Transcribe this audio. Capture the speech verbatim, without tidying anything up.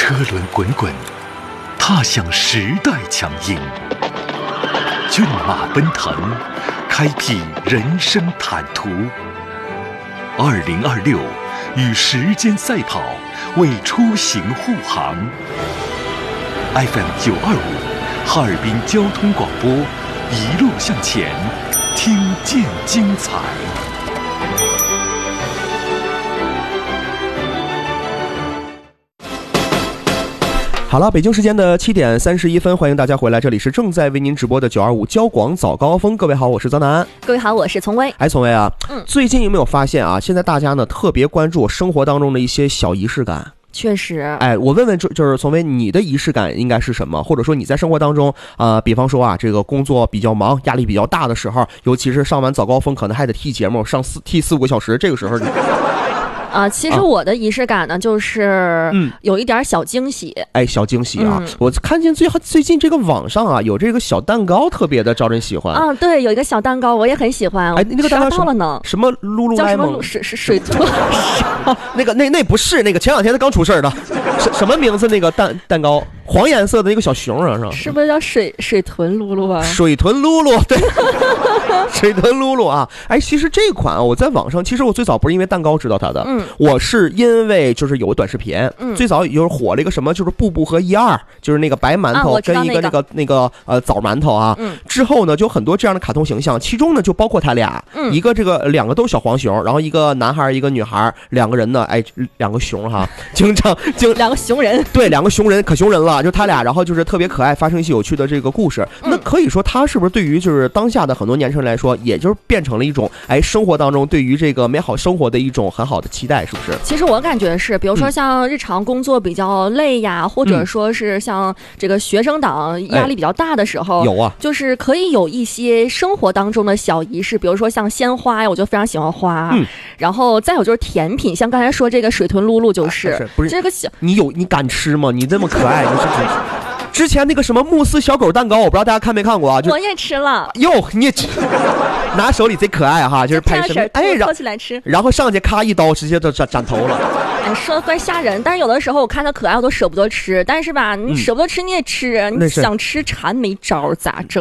车轮滚滚，踏向时代强音。骏马奔腾，开辟人生坦途。二零二六，与时间赛跑，为出行护航。F M 九二五，哈尔滨交通广播，一路向前，听见精彩。 好了，北京时间的七点三十一分，欢迎大家回来，这里是正在为您直播的九二五交广早高峰。各位好，我是泽南。 各位好，我是丛薇。 哎，丛薇啊， 嗯， 最近有没有发现啊？现在大家呢特别关注生活当中的一些小仪式感。 确实， 哎，我问问，就就是丛薇，你的仪式感应该是什么？或者说你在生活当中啊、呃，比方说啊，这个工作比较忙，压力比较大的时候，尤其是上完早高峰，可能还得替节目上四替四五个小时，这个时候你。 啊，其实我的仪式感呢，就是有一点小惊喜。 嗯、哎，小惊喜啊！ 嗯、 我看见最最近这个网上啊，有这个小蛋糕，特别的招人喜欢。 啊，对，有一个小蛋糕，我也很喜欢。 哎，那个蛋糕到了呢？ 什么噜噜莱蒙？ 是是水豚。 那个那那不是那个前两天他刚出事的，什什么名字？那个蛋蛋糕，黄颜色的那个小熊啊，是吧？ 是不是叫水水豚噜噜啊？ 水豚噜噜，对，水豚噜噜啊！哎，其实这款啊，我在网上，其实我最早不是因为蛋糕知道它的， 嗯， 我是因为就是有个短视频， 嗯， 最早有火了一个什么，就是步步和一二，就是那个白馒头跟一个那个、啊、那个呃枣馒头啊， 嗯， 之后呢就很多这样的卡通形象，其中呢就包括他俩， 嗯， 一个这个两个都是小黄熊，然后一个男孩一个女孩，两个人呢，哎，两个熊哈，经常经两个熊人， 对，两个熊人可熊人了，就他俩，然后就是特别可爱，发生一些有趣的这个故事。 嗯、 那可以说，他是不是对于就是当下的很多年轻人来说，也就是变成了一种哎生活当中对于这个美好生活的一种很好的期待，是不是？ 其实我感觉是，比如说像日常工作比较累呀，嗯、或者说是像这个学生党压力比较大的时候， 哎、有啊， 就是可以有一些生活当中的小仪式，比如说像鲜花呀，我就非常喜欢花。 嗯， 然后再有就是甜品，像刚才说这个水豚噜噜就是， 啊、是不是这个小你有你敢吃吗？你这么可爱，你是。之前那个什么慕斯小狗蛋糕，我不知道大家看没看过啊？就我也吃了。 哟，你也吃，拿手里贼可爱哈，就是拍什么？哎， 然后起来吃， 然后上去咔一刀，直接就斩斩头了。 哎，说怪吓人，但是有的时候我看它可爱，我都舍不得吃。但是吧，你舍不得吃你也吃，嗯、你想吃馋没招，咋整？